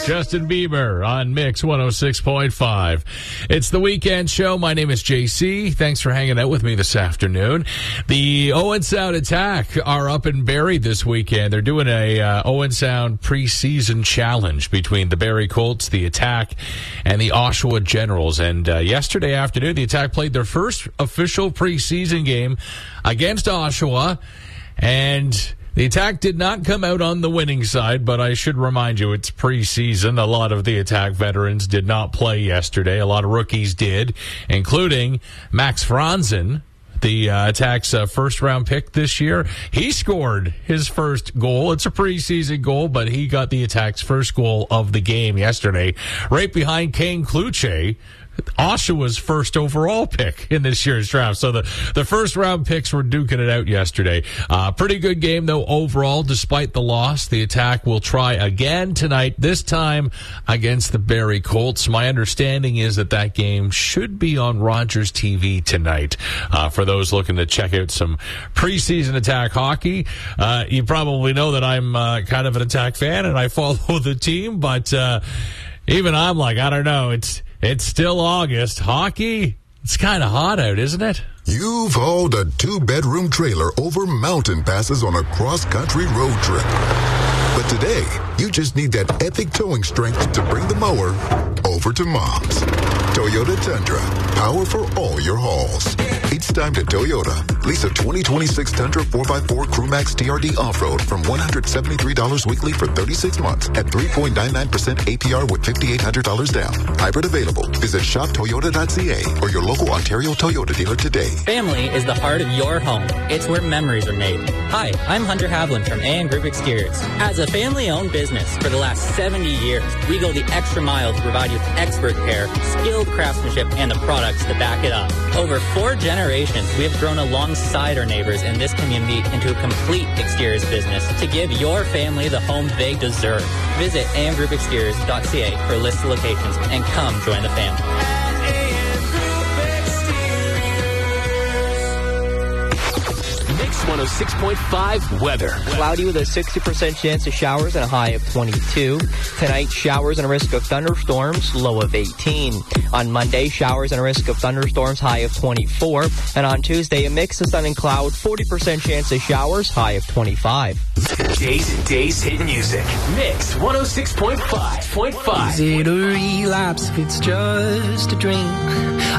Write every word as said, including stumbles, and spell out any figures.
Justin Bieber on Mix one oh six point five. It's the weekend show. My name is J C. Thanks for hanging out with me this afternoon. The Owen Sound Attack are up in Barrie this weekend. They're doing a uh, Owen Sound preseason challenge between the Barrie Colts, the Attack, and the Oshawa Generals. And uh, yesterday afternoon, the Attack played their first official preseason game against Oshawa, and the Attack did not come out on the winning side, but I should remind you, it's preseason. A lot of the Attack veterans did not play yesterday. A lot of rookies did, including Max Franzen, the uh, Attack's uh, first-round pick this year. He scored his first goal. It's a preseason goal, but he got the Attack's first goal of the game yesterday, right behind Kane Kluche, Oshawa's first overall pick in this year's draft. So the, the first round picks were duking it out yesterday. Uh, pretty good game, though, overall, despite the loss. The Attack will try again tonight, this time against the Barrie Colts. My understanding is that that game should be on Rogers T V tonight. Uh, for those looking to check out some preseason Attack hockey, uh, you probably know that I'm uh, kind of an Attack fan and I follow the team, but uh, even I'm like, I don't know, it's It's still August. Hockey? It's kind of hot out, isn't it? You've hauled a two-bedroom trailer over mountain passes on a cross-country road trip. But today, you just need that epic towing strength to bring the mower over to Mom's. Toyota Tundra. Power for all your hauls. It's time to Toyota. Lease a twenty twenty-six Tundra four by four Crewmax T R D Off-Road from one hundred seventy-three dollars weekly for thirty-six months at three point nine nine percent A P R with five thousand eight hundred dollars down. Hybrid available. Visit shop toyota dot c a or your local Ontario Toyota dealer today. Family is the heart of your home. It's where memories are made. Hi, I'm Hunter Havlin from A and Group Exteriors. As a family-owned business for the last seventy years, we go the extra mile to provide you with expert care, skilled craftsmanship, and the products to back it up. Over four generations, we have grown alongside our neighbors in this community into a complete exteriors business to give your family the home they deserve. Visit a m group exteriors dot c a for a list of locations and come join the family. one oh six point five weather. Cloudy with a sixty percent chance of showers and a high of twenty-two. Tonight, showers and a risk of thunderstorms, low of eighteen. On Monday, showers and a risk of thunderstorms, high of twenty-four. And on Tuesday, a mix of sun and cloud, forty percent chance of showers, high of twenty-five. Days and Days hit music. Mix one oh six point five. Is it a relapse if it's just a drink?